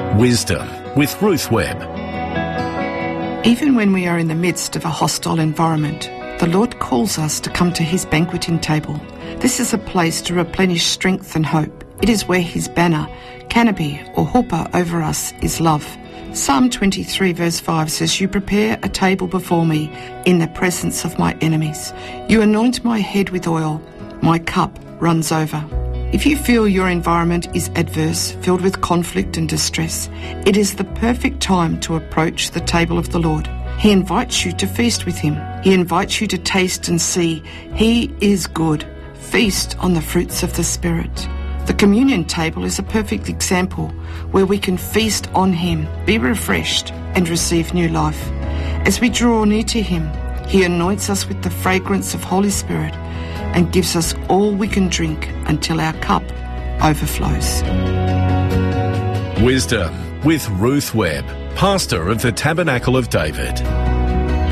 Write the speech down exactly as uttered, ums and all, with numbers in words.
Wisdom with Ruth Webb. Even when we are in the midst of a hostile environment, the Lord calls us to come to his banqueting table. This is a place to replenish strength and hope. It is where his banner, canopy or huppah over us is love. Psalm twenty-three verse five says, "You prepare a table before me in the presence of my enemies. You anoint my head with oil. My cup runs over." If you feel your environment is adverse, filled with conflict and distress, it is the perfect time to approach the table of the Lord. He invites you to feast with him. He invites you to taste and see he is good. Feast on the fruits of the Spirit. The communion table is a perfect example where we can feast on him, be refreshed, and receive new life. As we draw near to him, he anoints us with the fragrance of Holy Spirit and gives us all we can drink until our cup overflows. Wisdom with Ruth Webb, pastor of the Tabernacle of David.